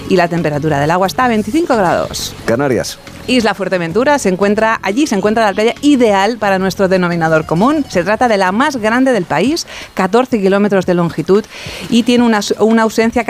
y la temperatura del agua está a 25 grados. Canarias. Isla Fuerteventura se encuentra la playa ideal para nuestro denominador común. Se trata de la más grande del país, 14 kilómetros de longitud y tiene una ausencia